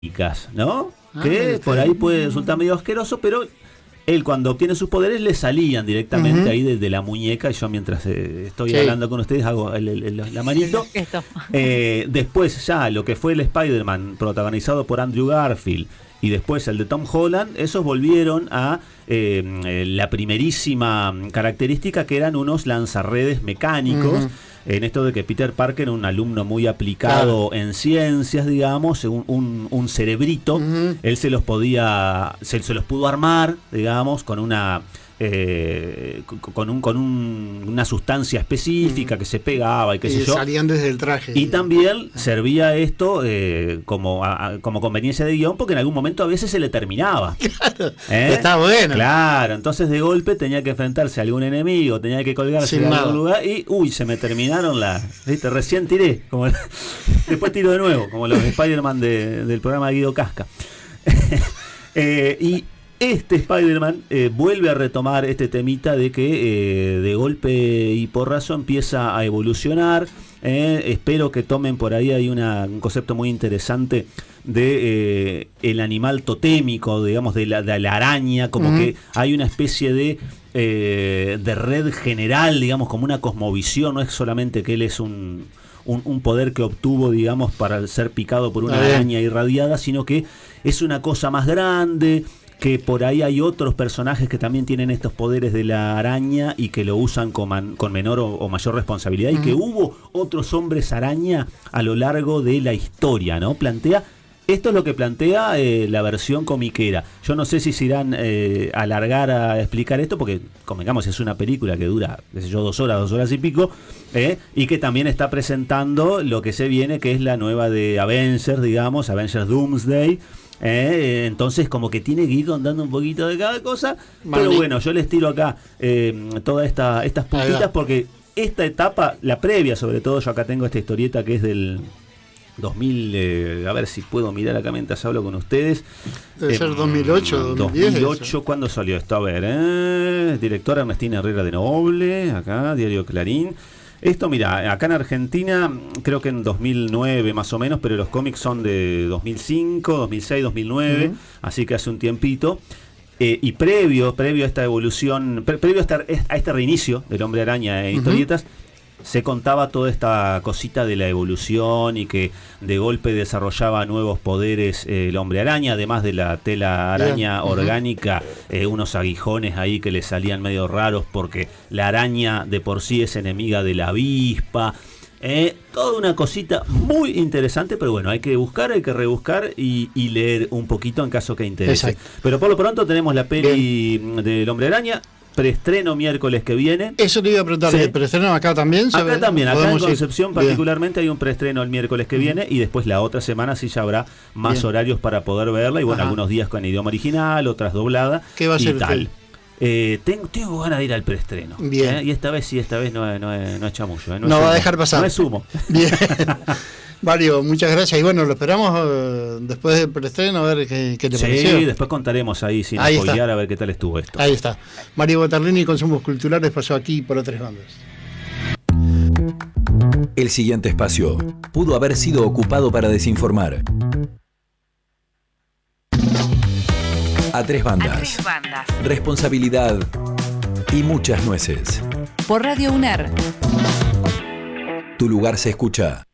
¿no? Que por ahí puede resultar medio asqueroso, pero él cuando obtiene sus poderes le salían directamente ahí desde la muñeca, y yo mientras estoy hablando con ustedes hago la manito. Después ya lo que fue el Spider-Man protagonizado por Andrew Garfield y después el de Tom Holland, esos volvieron a la primerísima característica, que eran unos lanzarredes mecánicos. En esto de que Peter Parker era un alumno muy aplicado en ciencias, digamos, un cerebrito, él se los pudo armar, digamos, con una una sustancia específica que se pegaba y qué sé yo. Salían desde el traje. Y también servía esto como conveniencia de guión, porque en algún momento a veces se le terminaba. Claro, está bueno. Claro, entonces de golpe tenía que enfrentarse a algún enemigo, tenía que colgarse en algún lugar y, se me terminaron ¿viste? Recién tiré, después tiro de nuevo, como los Spider-Man del programa de Guido Casca. Y este Spider-Man vuelve a retomar este temita de que de golpe y porrazo empieza a evolucionar. Espero que tomen por ahí, hay un concepto muy interesante de el animal totémico, digamos, de la araña, como que hay una especie de red general, digamos, como una cosmovisión. No es solamente que él es un poder que obtuvo, digamos, para ser picado por una araña irradiada, sino que es una cosa más grande, que por ahí hay otros personajes que también tienen estos poderes de la araña y que lo usan con menor o mayor responsabilidad, y que hubo otros hombres araña a lo largo de la historia, ¿no? Esto es lo que plantea la versión comiquera. Yo no sé si se irán a alargar a explicar esto, porque, convengamos, es una película que dura, qué sé yo, 2 horas y pico, y que también está presentando lo que se viene, que es la nueva de Avengers, digamos, Avengers Doomsday. Entonces como que tiene que ir contando un poquito de cada cosa. Pero bueno, yo les tiro acá todas estas puntitas, porque esta etapa, la previa sobre todo, yo acá tengo esta historieta que es del 2000, a ver si puedo mirar acá mientras hablo con ustedes. Debe ser 2008, 2010. 2008, ¿cuándo salió esto? A ver, directora Ernestina Herrera de Noble, acá, Diario Clarín. Esto, mira, acá en Argentina creo que en 2009 más o menos, pero los cómics son de 2005, 2006, 2009, así que hace un tiempito. Y previo a esta evolución, previo a este reinicio del Hombre Araña en historietas, se contaba toda esta cosita de la evolución y que de golpe desarrollaba nuevos poderes el Hombre Araña, además de la tela araña orgánica, unos aguijones ahí que le salían medio raros porque la araña de por sí es enemiga de la avispa. Toda una cosita muy interesante, pero bueno, hay que buscar, hay que rebuscar y leer un poquito en caso que interese. Exacto. Pero por lo pronto tenemos la peli del Hombre Araña. Preestreno miércoles que viene. Eso te iba a preguntar, ¿el preestreno acá también? Acá también, acá en Concepción particularmente hay un preestreno el miércoles que viene, y después la otra semana sí ya habrá más horarios para poder verla, y bueno, algunos días con idioma original, otras doblada. ¿Qué va a ser tal? Tengo ganas de ir al preestreno. Bien. Y esta vez no es chamullo. No va a dejar pasar. No es humo. Bien. Mario, muchas gracias. Y bueno, lo esperamos después del preestreno a ver qué te pareció. Sí, después contaremos ahí sin spoilear a ver qué tal estuvo esto. Ahí está. Mario Batarlini, Consumos Culturales, pasó aquí por A Tres Bandas. El siguiente espacio pudo haber sido ocupado para desinformar. A Tres Bandas. Responsabilidad y muchas nueces. Por Radio UNER. Tu lugar se escucha.